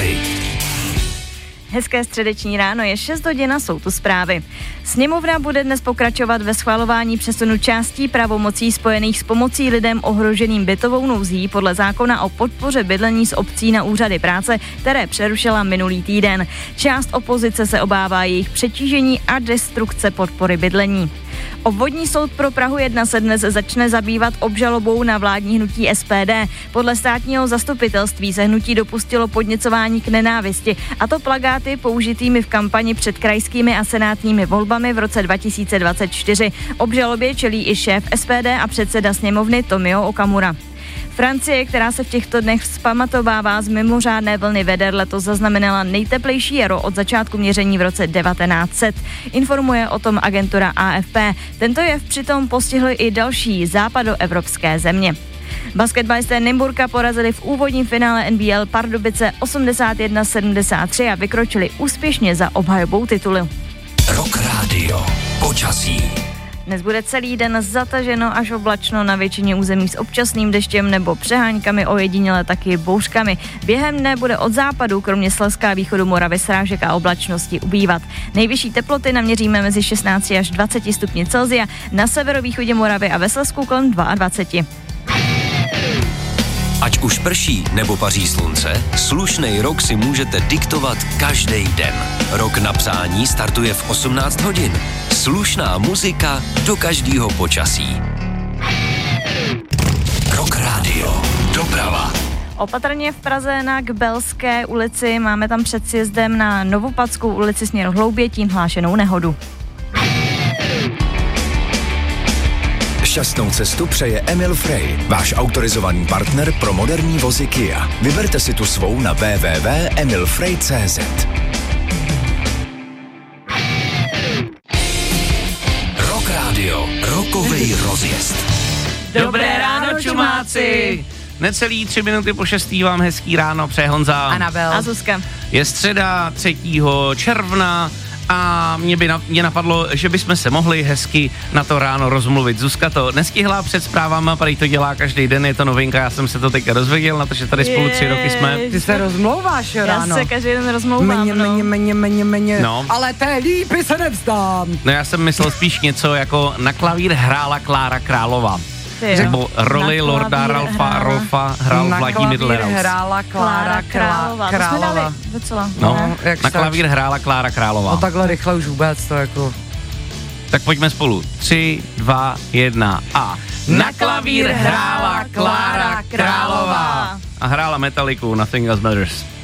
update. Hezké středeční ráno, je 6 hodin a jsou tu zprávy. Sněmovna bude dnes pokračovat ve schvalování přesunu částí pravomocí spojených s pomocí lidem ohroženým bytovou nouzí podle zákona o podpoře bydlení z obcí na úřady práce, které přerušila minulý týden. Část opozice se obává jejich přetížení a destrukce podpory bydlení. Obvodní soud pro Prahu 1 se dnes začne zabývat obžalobou na vládní hnutí SPD. Podle státního zastupitelství se hnutí dopustilo podněcování k nenávisti, a to plakáty použitými v kampani před krajskými a senátními volbami v roce 2024. Obžalobě čelí i šéf SPD a předseda sněmovny Tomio Okamura. Francie, která se v těchto dnech vzpamatovává z mimořádné vlny veder, letos zaznamenala nejteplejší jaro od začátku měření v roce 1900. Informuje o tom agentura AFP. Tento jev přitom postihl i další západoevropské země. Basketbalisté Nymburka porazili v úvodním finále NBL Pardubice 81-73 a vykročili úspěšně za obhajobou titulu. Rock Radio. Počasí. Dnes bude celý den zataženo až oblačno, na většině území s občasným deštěm nebo přeháňkami, ojediněle taky bouřkami. Během dne bude od západu, kromě Slezska a východu Moravy, srážek a oblačnosti ubývat. Nejvyšší teploty naměříme mezi 16 až 20 stupni Celsia, na severovýchodě Moravy a ve Slezsku kolem 22. Ať už prší nebo paří slunce, slušnej rok si můžete diktovat každý den. Rok na přání startuje v 18 hodin. Slušná muzika do každého počasí. Rock Radio. Doprava. Opatrně v Praze na Kbelské ulici, máme tam před sjezdem na Novopadskou ulici směru Hloubětín hlášenou nehodu. Šťastnou cestu přeje Emil Frey, váš autorizovaný partner pro moderní vozy Kia. Vyberte si tu svou na www.emilfrey.cz. Rock Radio. Rokovej rozjezd. Dobré ráno, čumáci! Necelý 3 minuty po 6. vám hezký ráno přeje Honza. Anabel. A Zuzka. Je středa 3. června a mě napadlo, že bychom se mohli hezky na to ráno rozmluvit. Zuzka to nestihla před zprávama, prý to dělá každý den, je to novinka, já jsem se to teďka dozvěděl, na to, že tady spolu 3 roky jsme. Ty se rozmlouváš ráno. Já se každý den rozmlouvám, Mně. No. Ale té lípy se nevzdám. No já jsem myslel spíš něco jako na klavír hrála Klára Králová. Nebo roli Lorda Rolfa hrál Vladimír Leraus. hrála Klára Králová. To jsme dali docela. No, na klavír hrála Klára Králová. No takhle rychle už vůbec to jako... Tak pojďme spolu. 3, 2, 1 a... Na klavír hrála Klára Králová. A hrála Metalliku Nothing Else Matters.